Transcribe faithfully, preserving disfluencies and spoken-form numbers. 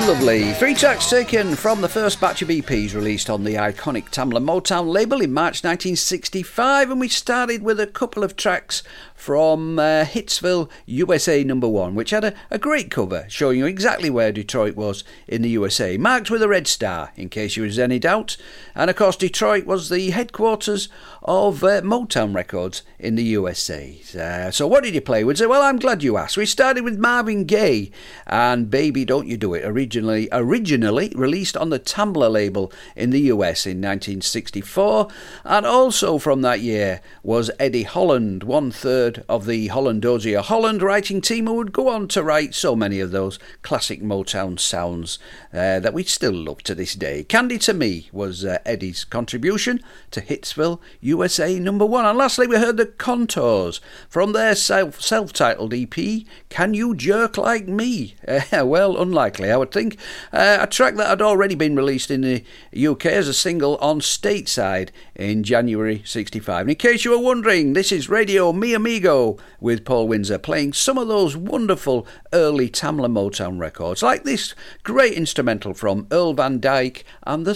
Lovely. Three tracks taken from the first batch of E Ps released on the iconic Tamla Motown label in March nineteen sixty-five, and we started with a couple of tracks from uh, Hitsville, U S A number one, which had a, a great cover showing you exactly where Detroit was in the U S A, marked with a red star, in case you was any doubt. And of course, Detroit was the headquarters of uh, Motown Records in the U S A. Uh, so what did you play with? So, well, I'm glad you asked. We started with Marvin Gaye and Baby Don't You Do It, originally originally released on the Tamla label in the U S in nineteen sixty-four. And also from that year was Eddie Holland, one third of the Hollandosia Holland writing team, who would go on to write so many of those classic Motown sounds uh, that we still love to this day. Candy to Me was uh, Eddie's contribution to Hitsville, U S A number one. And lastly, we heard the Contours from their self, self-titled E P, Can You Jerk Like Me? Uh, well, unlikely, I would think. Uh, a track that had already been released in the U K as a single on Stateside in January sixty-five. And in case you were wondering, this is Radio Mi Amigo with Paul Windsor, playing some of those wonderful early Tamla Motown records, like this great instrumental from Earl Van Dyke and the